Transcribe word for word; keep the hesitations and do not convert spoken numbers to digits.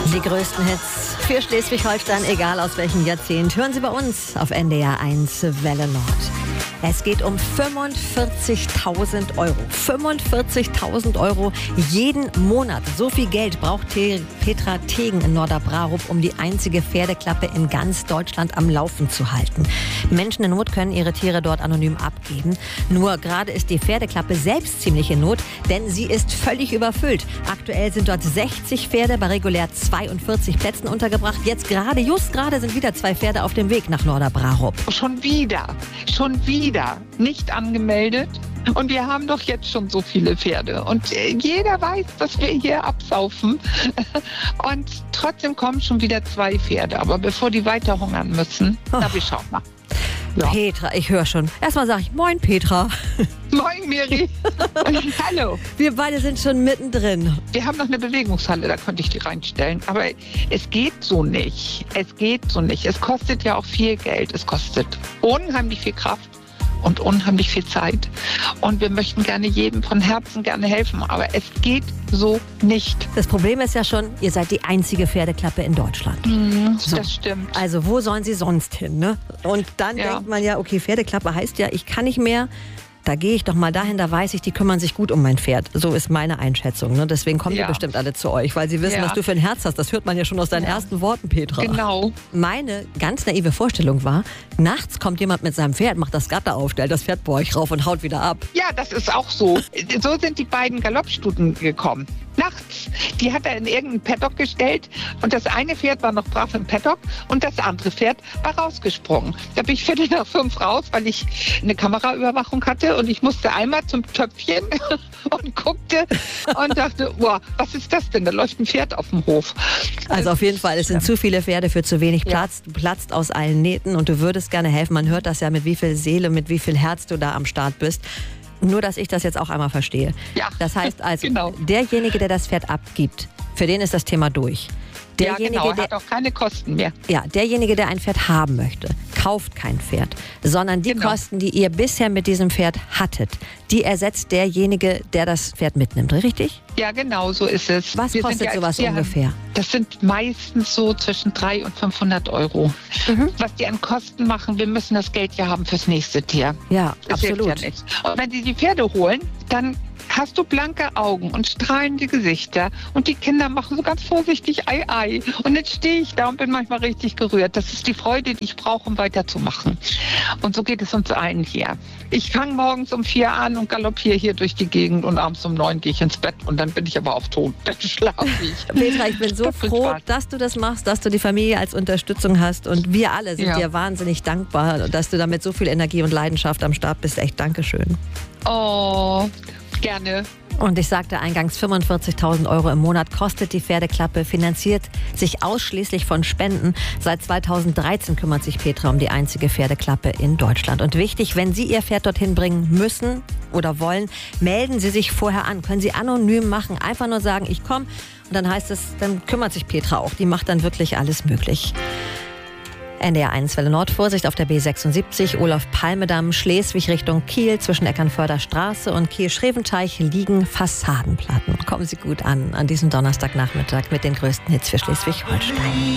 Die größten Hits für Schleswig-Holstein, egal aus welchem Jahrzehnt, hören Sie bei uns auf N D R eins Welle Nord. Es geht um fünfundvierzigtausend Euro. fünfundvierzigtausend Euro jeden Monat. So viel Geld braucht Petra Tegen in Norderbrarup, um die einzige Pferdeklappe in ganz Deutschland am Laufen zu halten. Menschen in Not können ihre Tiere dort anonym abgeben. Nur gerade ist die Pferdeklappe selbst ziemlich in Not, denn sie ist völlig überfüllt. Aktuell sind dort sechzig Pferde bei regulär zweiundvierzig Plätzen untergebracht. Jetzt gerade, just gerade sind wieder zwei Pferde auf dem Weg nach Norderbrarup. Schon wieder, schon wieder nicht angemeldet. Und wir haben doch jetzt schon so viele Pferde. Und jeder weiß, dass wir hier absaufen. Und trotzdem kommen schon wieder zwei Pferde. Aber bevor die weiter hungern müssen, oh. na, wir schauen mal. Ja. Petra, ich höre schon. Erstmal sage ich Moin, Petra. Moin, Miri. Hallo. Wir beide sind schon mittendrin. Wir haben noch eine Bewegungshalle, da könnte ich die reinstellen. Aber es geht so nicht. Es geht so nicht. Es kostet ja auch viel Geld. Es kostet unheimlich viel Kraft und unheimlich viel Zeit. Und wir möchten gerne jedem von Herzen gerne helfen. Aber es geht so nicht. Das Problem ist ja schon, ihr seid die einzige Pferdeklappe in Deutschland. Mhm, so. Das stimmt. Also wo sollen sie sonst hin, ne? Und dann ja. denkt man ja, okay, Pferdeklappe heißt ja, ich kann nicht mehr. Da gehe ich doch mal dahin, da weiß ich, die kümmern sich gut um mein Pferd. So ist meine Einschätzung. Ne? Deswegen kommen ja. die bestimmt alle zu euch, weil sie wissen, ja. was du für ein Herz hast. Das hört man ja schon aus deinen ja. ersten Worten, Petra. Genau. Meine ganz naive Vorstellung war, nachts kommt jemand mit seinem Pferd, macht das Gatter auf, stellt das Pferd bei euch rauf und haut wieder ab. Ja, das ist auch so. So sind die beiden Galoppstuten gekommen. Nachts. Die hat er in irgendeinen Paddock gestellt und das eine Pferd war noch brav im Paddock und das andere Pferd war rausgesprungen. Da bin ich viertel nach fünf raus, weil ich eine Kameraüberwachung hatte und ich musste einmal zum Töpfchen und guckte und dachte, boah, was ist das denn? Da läuft ein Pferd auf dem Hof. Also auf jeden Fall, es sind zu viele Pferde für zu wenig Platz. Du platzt aus allen Nähten und du würdest gerne helfen. Man hört das ja, mit wie viel Seele, mit wie viel Herz du da am Start bist. Nur, dass ich das jetzt auch einmal verstehe. Ja, das heißt also, genau. derjenige, der das Pferd abgibt, für den ist das Thema durch. Derjenige, ja, genau, der hat auch keine Kosten mehr. Ja, derjenige, der ein Pferd haben möchte, kauft kein Pferd, sondern die genau. Kosten, die ihr bisher mit diesem Pferd hattet, die ersetzt derjenige, der das Pferd mitnimmt, richtig? Ja, genau, so ist es. Was Wir kostet ja sowas ungefähr? Das sind meistens so zwischen dreihundert und fünfhundert Euro. Mhm. Was die an Kosten machen, wir müssen das Geld ja haben fürs nächste Tier. Ja, das absolut. Ja nicht. Und wenn sie die Pferde holen, dann hast du blanke Augen und strahlende Gesichter und die Kinder machen so ganz vorsichtig Ei, Ei. Und jetzt stehe ich da und bin manchmal richtig gerührt. Das ist die Freude, die ich brauche, um weiterzumachen. Und so geht es uns allen hier. Ich fange morgens um vier an und galoppiere hier durch die Gegend und abends um neun gehe ich ins Bett und dann bin ich aber auf tot. Dann schlafe ich. Petra, ich bin so froh, Spaß. dass du das machst, dass du die Familie als Unterstützung hast und wir alle sind ja. dir wahnsinnig dankbar, dass du da mit so viel Energie und Leidenschaft am Start bist. Echt Dankeschön. Oh, gerne. Und ich sagte eingangs, fünfundvierzigtausend Euro im Monat kostet die Pferdeklappe, finanziert sich ausschließlich von Spenden. Seit zweitausenddreizehn kümmert sich Petra um die einzige Pferdeklappe in Deutschland. Und wichtig, wenn Sie Ihr Pferd dorthin bringen müssen oder wollen, melden Sie sich vorher an. Können Sie anonym machen, einfach nur sagen, ich komme. Und dann heißt es, dann kümmert sich Petra auch. Die macht dann wirklich alles möglich. N D R eins Welle Nord, Vorsicht auf der B sechsundsiebzig, Olaf-Palme-Damm, Schleswig Richtung Kiel. Zwischen Eckernförder Straße und Kiel-Schreventeich liegen Fassadenplatten. Kommen Sie gut an, an diesem Donnerstagnachmittag mit den größten Hits für Schleswig-Holstein.